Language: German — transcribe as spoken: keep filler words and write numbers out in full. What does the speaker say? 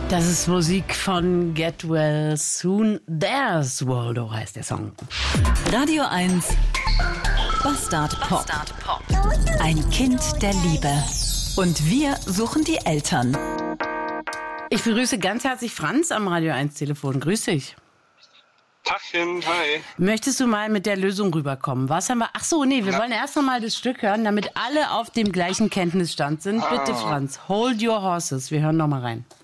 Das ist Musik von Get Well Soon. There's Waldo heißt der Song. Radio eins Bastard Pop. Ein Kind der Liebe. Und wir suchen die Eltern. Ich begrüße ganz herzlich Franz am Radio eins Telefon. Grüß dich. Tachchen, hi. Möchtest du mal mit der Lösung rüberkommen? Was haben wir? Ach so, nee, wir Na. wollen erst noch mal das Stück hören, damit alle auf dem gleichen Kenntnisstand sind. Bitte, Ah. Franz, hold your horses. Wir hören noch mal rein.